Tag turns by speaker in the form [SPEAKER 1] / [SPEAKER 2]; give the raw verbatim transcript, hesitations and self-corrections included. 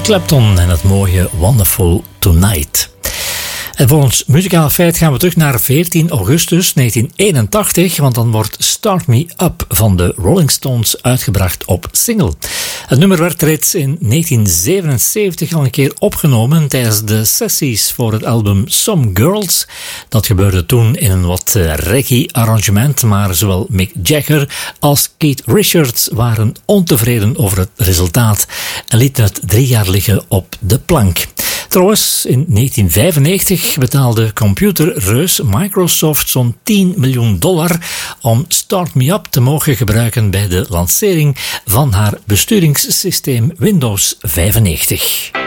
[SPEAKER 1] Clapton en het mooie Wonderful Tonight. En voor ons muzikale feit gaan we terug naar veertien augustus negentien eenentachtig, want dan wordt Start Me Up van de Rolling Stones uitgebracht op single. Het nummer werd reeds in negentien zevenenzeventig al een keer opgenomen tijdens de sessies voor het album Some Girls. Dat gebeurde toen in een wat reggae-arrangement, maar zowel Mick Jagger als Keith Richards waren ontevreden over het resultaat en lieten het drie jaar liggen op de plank. Trouwens, in negentien vijfennegentig betaalde computerreus Microsoft zo'n tien miljoen dollar om Start Me Up te mogen gebruiken bij de lancering van haar besturingssysteem Windows vijfennegentig.